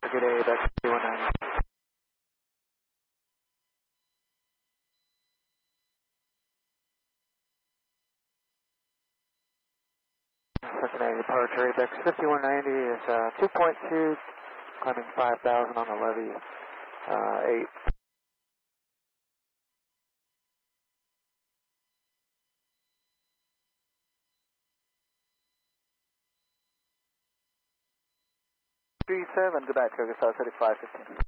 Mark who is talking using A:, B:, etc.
A: Good day, back to 190. Cincinnati departure, ABEX 5190 is 2.2, climbing 5,000 on the levee, 8.
B: Three seven, goodbye, Kyrgyzstan 3515.